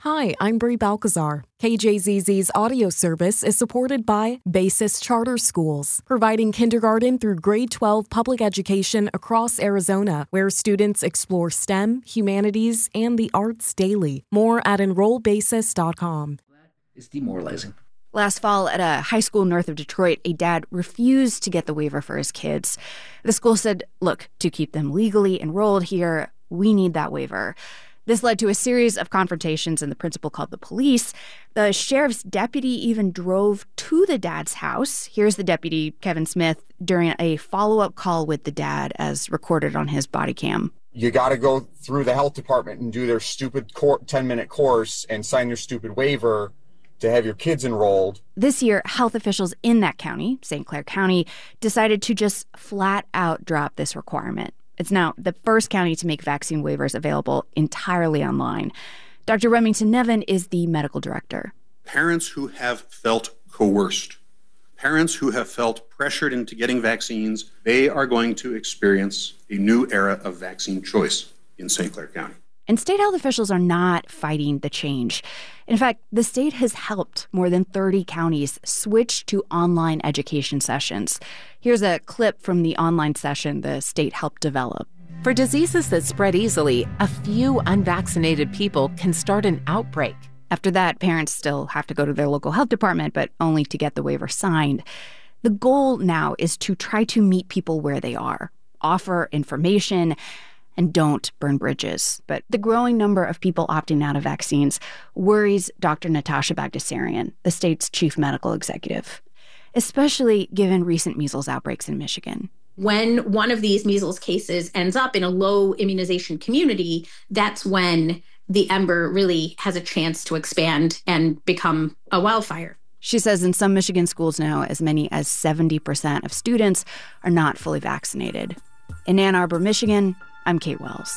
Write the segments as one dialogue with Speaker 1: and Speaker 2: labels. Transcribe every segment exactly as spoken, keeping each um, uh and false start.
Speaker 1: Hi, I'm Brie Balcazar. K J Z Z's audio service is supported by Basis Charter Schools, providing kindergarten through grade twelve public education across Arizona, where students explore STEM, humanities, and the arts daily. More at enroll basis dot com.
Speaker 2: It's demoralizing.
Speaker 3: Last fall, at a high school north of Detroit, a dad refused to get the waiver for his kids. The school said, look, to keep them legally enrolled here, we need that waiver. This led to a series of confrontations, and the principal called the police. The sheriff's deputy even drove to the dad's house. Here's the deputy, Kevin Smith, during a follow-up call with the dad as recorded on his body cam.
Speaker 4: You got to go through the health department and do their stupid ten-minute course and sign their stupid waiver to have your kids enrolled.
Speaker 3: This year, health officials in that county, Saint Clair County, decided to just flat out drop this requirement. It's now the first county to make vaccine waivers available entirely online. Doctor Remington Nevin is the medical director.
Speaker 5: Parents who have felt coerced, parents who have felt pressured into getting vaccines, they are going to experience a new era of vaccine choice in Saint Clair County.
Speaker 3: And state health officials are not fighting the change. In fact, the state has helped more than thirty counties switch to online education sessions. Here's a clip from the online session the state helped develop.
Speaker 6: For diseases that spread easily, a few unvaccinated people can start an outbreak.
Speaker 3: After that, parents still have to go to their local health department, but only to get the waiver signed. The goal now is to try to meet people where they are, offer information, and don't burn bridges. But the growing number of people opting out of vaccines worries Doctor Natasha Bagdasarian, the state's chief medical executive, especially given recent measles outbreaks in Michigan.
Speaker 7: When one of these measles cases ends up in a low immunization community, that's when the ember really has a chance to expand and become a wildfire.
Speaker 3: She says in some Michigan schools now, as many as seventy percent of students are not fully vaccinated. In Ann Arbor, Michigan, I'm Kate Wells.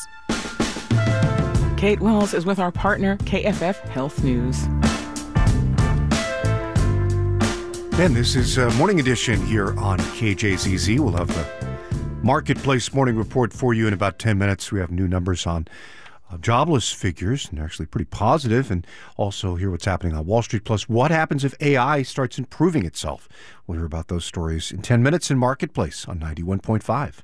Speaker 8: Kate Wells is with our partner, K F F Health News.
Speaker 9: And this is uh, Morning Edition here on K J Z Z. We'll have the Marketplace Morning Report for you in about ten minutes. We have new numbers on uh, jobless figures, and they're actually pretty positive, and also hear what's happening on Wall Street. Plus, what happens if A I starts improving itself? We'll hear about those stories in ten minutes in Marketplace on ninety-one point five.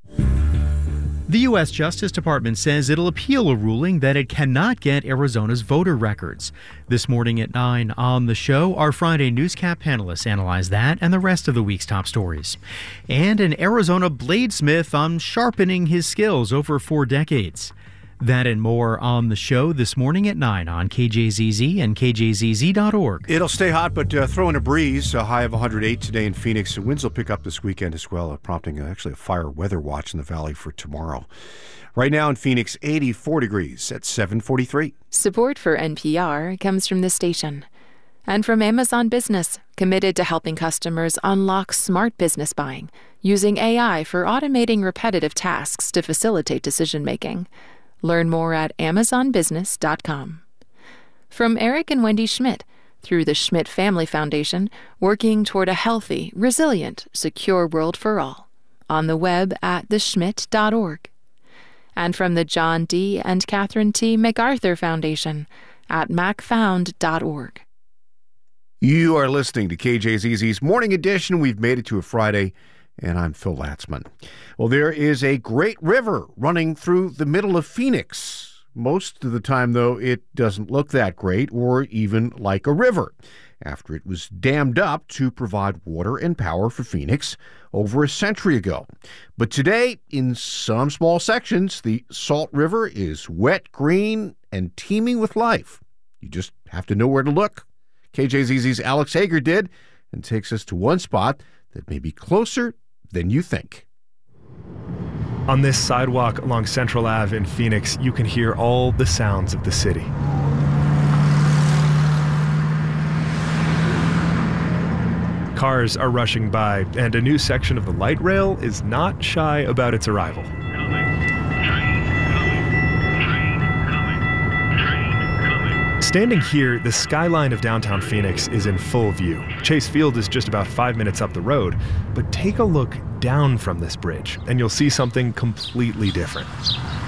Speaker 10: The U S Justice Department says it'll appeal a ruling that it cannot get Arizona's voter records. This morning at nine on the show, our Friday Newscap panelists analyze that and the rest of the week's top stories. And an Arizona bladesmith on sharpening his skills over four decades. That and more on the show this morning at nine on K J Z Z and K J Z Z dot org.
Speaker 9: It'll stay hot, but uh, throw in a breeze. A high of one hundred eight today in Phoenix. Winds will pick up this weekend as well, uh, prompting uh, actually a fire weather watch in the valley for tomorrow. Right now in Phoenix, eighty-four degrees at seven forty-three.
Speaker 11: Support for N P R comes from this station and from Amazon Business, committed to helping customers unlock smart business buying using A I for automating repetitive tasks to facilitate decision-making. Learn more at amazon business dot com. From Eric and Wendy Schmidt, through the Schmidt Family Foundation, working toward a healthy, resilient, secure world for all. On the web at the schmidt dot org. And from the John D. and Catherine T. MacArthur Foundation at mac found dot org.
Speaker 9: You are listening to K J Z Z's Morning Edition. We've made it to a Friday, and I'm Phil Latzman. Well, there is a great river running through the middle of Phoenix. Most of the time, though, it doesn't look that great or even like a river, after it was dammed up to provide water and power for Phoenix over a century ago. But today, in some small sections, the Salt River is wet, green, and teeming with life. You just have to know where to look. K J Z Z's Alex Hager did, and takes us to one spot that may be closer than you think.
Speaker 12: On this sidewalk along Central Avenue in Phoenix, you can hear all the sounds of the city. Cars are rushing by, and a new section of the light rail is not shy about its arrival. Standing here, the skyline of downtown Phoenix is in full view. Chase Field is just about five minutes up the road, but take a look down from this bridge, and you'll see something completely different.